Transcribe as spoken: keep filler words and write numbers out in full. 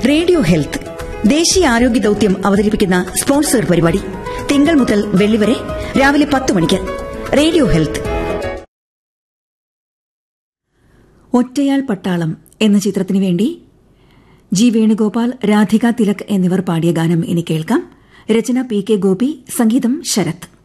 Radio health ദേശീയ ആരോഗ്യ ദൌത്യം അവതരിപ്പിക്കുന്ന സ്പോൺസർ പരിപാടി തിങ്കൾ മുതൽ വെള്ളി വരെ രാവിലെ പത്ത് മണിക്ക്. Radio health. ഒറ്റയാൾ പട്ടാളം എന്ന ചിത്രത്തിനു വേണ്ടി ജി വേണുഗോപാൽ, രാധിക തിലക് എന്നിവർ പാടിയ ഗാനം ഇനി കേൾക്കാം. രചന പി കെ ഗോപി, സംഗീതം ശരത്.